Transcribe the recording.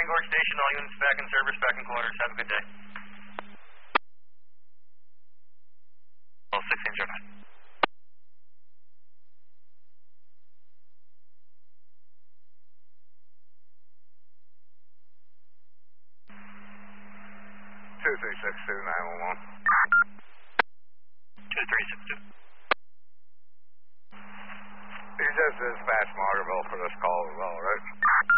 Bangor Station, all units back in service, back in quarters. Have a good day. 1609. 2362-911. 2362. You just dispatched Margaretville for this call as well, right?